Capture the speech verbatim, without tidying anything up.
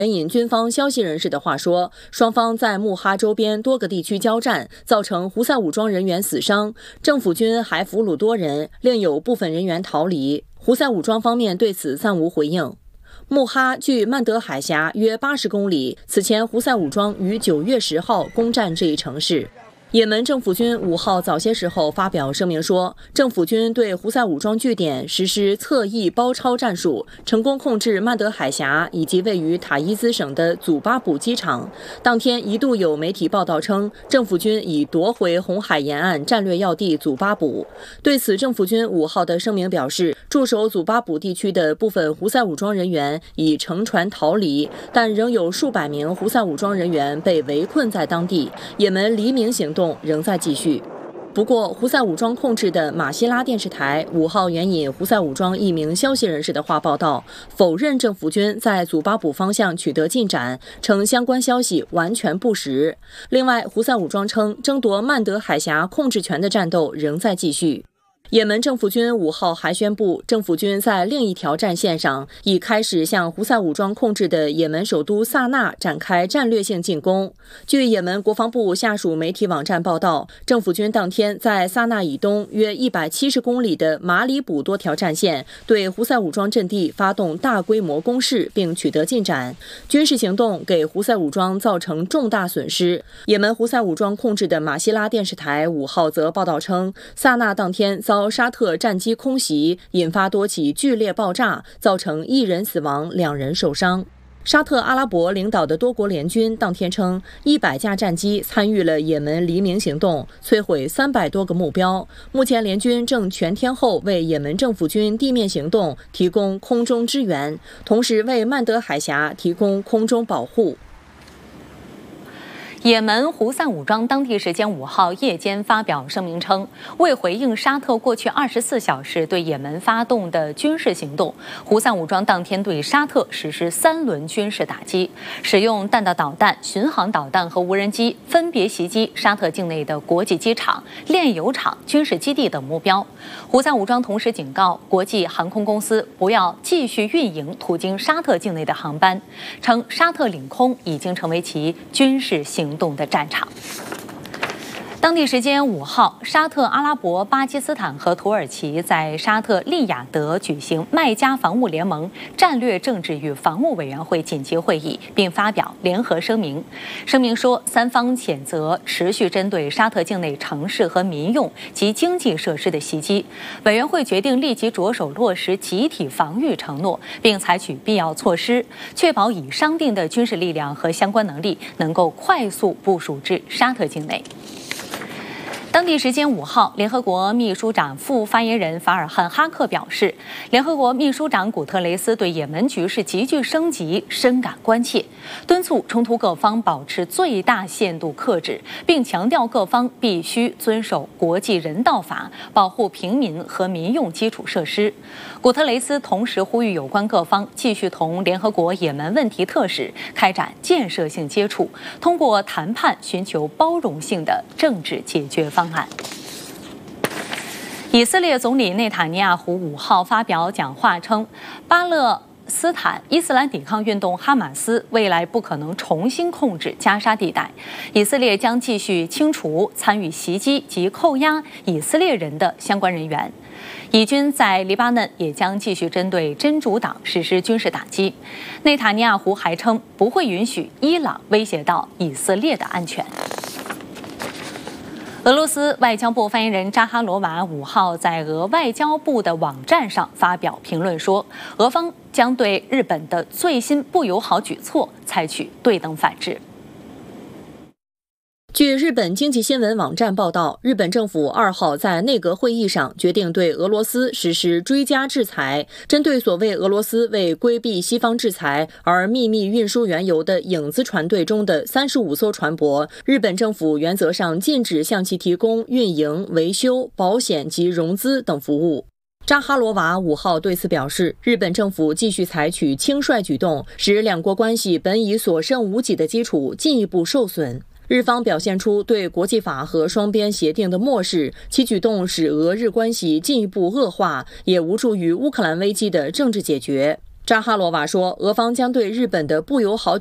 引军方消息人士的话说，双方在木哈周边多个地区交战，造成胡塞武装人员死伤，政府军还俘虏多人，另有部分人员逃离。胡塞武装方面对此暂无回应。木哈距曼德海峡约八十公里，此前胡塞武装于九月十号攻占这一城市。也门政府军五号早些时候发表声明说，政府军对胡塞武装据点实施侧翼包抄战术，成功控制曼德海峡以及位于塔伊兹省的祖巴卜机场。当天一度有媒体报道称，政府军已夺回红海沿岸战略要地祖巴卜。对此，政府军五号的声明表示，驻守祖巴卜地区的部分胡塞武装人员已乘船逃离，但仍有数百名胡塞武装人员被围困在当地。也门黎明行动仍在继续。不过，胡塞武装控制的马希拉电视台五号援引胡塞武装一名消息人士的话报道，否认政府军在祖巴卜方向取得进展，称相关消息完全不实。另外，胡塞武装称，争夺曼德海峡控制权的战斗仍在继续。也门政府军五号还宣布，政府军在另一条战线上已开始向胡塞武装控制的也门首都萨那展开战略性进攻。据也门国防部下属媒体网站报道，政府军当天在萨那以东约一百七十公里的马里卜多条战线对胡塞武装阵地发动大规模攻势，并取得进展。军事行动给胡塞武装造成重大损失。也门胡塞武装控制的马希拉电视台五号则报道称，萨那当天遭沙特战机空袭，引发多起剧烈爆炸，造成一人死亡，两人受伤。沙特阿拉伯领导的多国联军当天称，一百架战机参与了也门黎明行动，摧毁三百多个目标。目前联军正全天候为也门政府军地面行动提供空中支援，同时为曼德海峡提供空中保护。 也门胡塞武装当地时间五号夜间发表声明称，为回应沙特过去二十四小时对也门发动的军事行动，胡塞武装当天对沙特实施三轮军事打击，使用弹道导弹、巡航导弹和无人机分别袭击沙特境内的国际机场、炼油厂、军事基地等目标。胡塞武装同时警告国际航空公司不要继续运营途经沙特境内的航班，称沙特领空已经成为其军事行动的战场。当地时间五号，沙特阿拉伯、巴基斯坦和土耳其在沙特利雅得举行麦加防务联盟战略政治与防务委员会紧急会议，并发表联合声明。声明说，三方谴责持续针对沙特境内城市和民用及经济设施的袭击。委员会决定立即着手落实集体防御承诺，并采取必要措施，确保已商定的军事力量和相关能力能够快速部署至沙特境内。当地时间五号，联合国秘书长副发言人法尔汉·哈克表示，联合国秘书长古特雷斯对也门局势急剧升级深感关切，敦促冲突各方保持最大限度克制，并强调各方必须遵守国际人道法，保护平民和民用基础设施。古特雷斯同时呼吁有关各方继续同联合国也门问题特使开展建设性接触，通过谈判寻求包容性的政治解决方案。以色列总理内塔尼亚胡五号发表讲话称，巴勒斯坦伊斯兰抵抗运动哈马斯未来不可能重新控制加沙地带，以色列将继续清除参与袭击及扣押以色列人的相关人员。以军在黎巴嫩也将继续针对真主党实施军事打击。内塔尼亚胡还称，不会允许伊朗威胁到以色列的安全。俄罗斯外交部发言人扎哈罗娃五号在俄外交部的网站上发表评论说，俄方将对日本的最新不友好举措采取对等反制。 据日本经济新闻网站报道，日本政府二号在内阁会议上决定对俄罗斯实施追加制裁，针对所谓俄罗斯为规避西方制裁而秘密运输原油的影子船队中的三十五艘船舶，日本政府原则上禁止向其提供运营、维修、保险及融资等服务。扎哈罗娃五号对此表示，日本政府继续采取轻率举动，使两国关系本已所剩无几的基础进一步受损。日方表现出对国际法和双边协定的漠视，其举动使俄日关系进一步恶化，也无助于乌克兰危机的政治解决。 扎哈罗娃说，俄方将对日本的不友好